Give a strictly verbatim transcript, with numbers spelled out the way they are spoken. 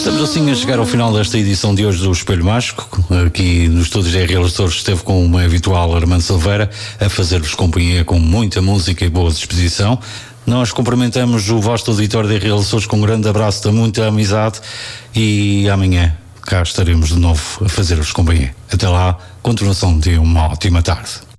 Estamos assim a chegar ao final desta edição de hoje do Espelho Mágico. Aqui nos estúdios da R L Açores esteve com uma habitual Armando Silveira a fazer-vos companhia com muita música e boa disposição. Nós cumprimentamos o vasto auditório da R L Açores com um grande abraço de muita amizade e amanhã cá estaremos de novo a fazer-vos companhia. Até lá, continuação de uma ótima tarde.